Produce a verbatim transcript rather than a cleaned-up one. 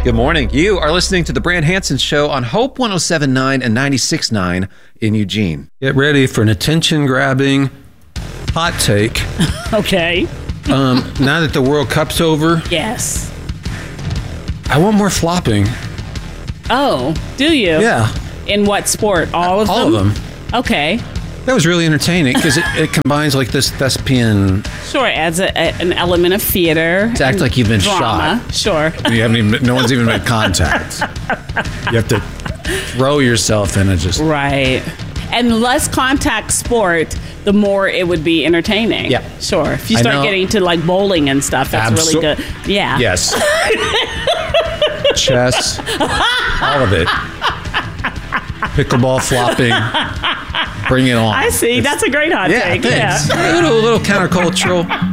Good morning. You are listening to the Brand Hansen Show on Hope one oh seven point nine and ninety-six point nine in Eugene. Get ready for an attention-grabbing hot take. Okay. Um, now that the World Cup's over, Yes. I want more flopping. Oh, do you? Yeah, In what sport? All of all them? of them. Okay. That was really entertaining because it, it combines like this thespian. Sure, adds a, a, an element of theater. To act like you've been drama. shot. Sure. You haven't even. No one's even made contact. You have to throw yourself in and just. Right. And less contact sport, the more it would be entertaining. Yeah. Sure. If you I start know. getting to like bowling and stuff, that's Abso- really good. Yeah. Yes. Chess. All of it. Pickleball, flopping. Bring it on. I see. It's- That's a great hot Yeah, take. thanks. Yeah. A little, a little countercultural.